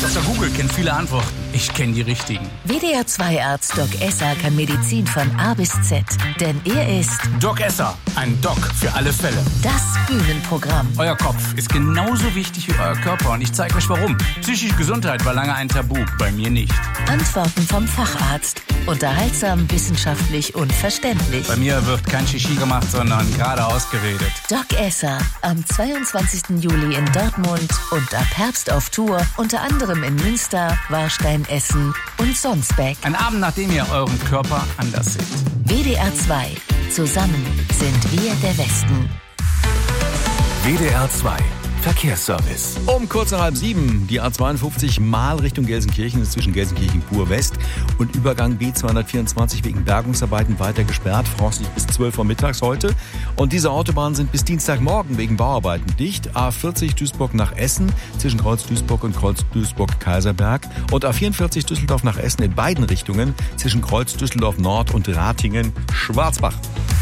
Dr. Google kennt viele Antworten. Ich kenne die richtigen. WDR 2-Arzt Doc Esser kann Medizin von A bis Z. Denn er ist Doc Esser, ein Doc für alle Fälle. das Bühnenprogramm. Euer Kopf ist genauso wichtig wie euer Körper und ich zeige euch warum. Psychische Gesundheit war lange ein Tabu, bei mir nicht. Antworten vom Facharzt. Unterhaltsam, wissenschaftlich und verständlich. Bei mir wird kein Shishi gemacht, sondern geradeaus geredet. Doc Esser am 22. Juli in Dortmund und ab Herbst auf Tour, unter anderem in Münster, Warstein, Essen und Sonsbeck. Ein Abend, nachdem ihr euren Körper anders seht. WDR 2. Zusammen sind wir der Westen. WDR 2 Verkehrsservice. Um kurz nach 6:30 die A52 mal Richtung Gelsenkirchen ist zwischen Gelsenkirchen Pur West und Übergang B224 wegen Bergungsarbeiten weiter gesperrt, voraussichtlich bis 12 Uhr mittags heute. Und diese Autobahnen sind bis Dienstagmorgen wegen Bauarbeiten dicht. A40 Duisburg nach Essen zwischen Kreuz Duisburg und Kreuz Duisburg-Kaiserberg und A44 Düsseldorf nach Essen in beiden Richtungen zwischen Kreuz Düsseldorf Nord und Ratingen-Schwarzbach.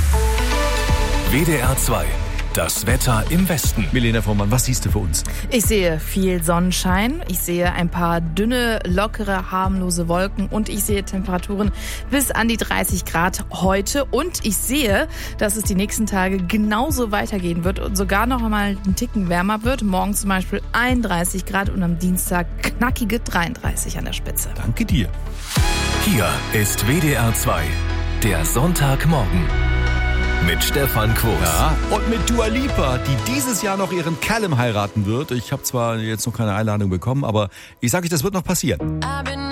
WDR 2 das Wetter im Westen. Milena Vormann, was siehst du für uns? Ich sehe viel Sonnenschein, ich sehe ein paar dünne, lockere, harmlose Wolken und ich sehe Temperaturen bis an die 30 Grad heute. Und ich sehe, dass es die nächsten Tage genauso weitergehen wird und sogar noch einmal einen Ticken wärmer wird. Morgen zum Beispiel 31 Grad und am Dienstag knackige 33 an der Spitze. Danke dir. Hier ist WDR 2 der Sonntagmorgen mit Stefan Quos. Ja, und mit Dua Lipa, die dieses Jahr noch ihren Callum heiraten wird. Ich habe zwar jetzt noch keine Einladung bekommen, aber ich sage euch, das wird noch passieren.